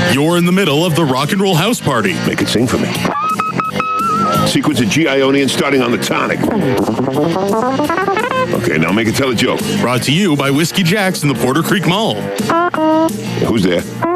You're in the middle of the rock and roll house party. Make it sing for me. Sequence of G. Ionian starting on the tonic. Okay, now make it tell a joke. Brought to you by Whiskey Jack's in the Porter Creek Mall. Who's there?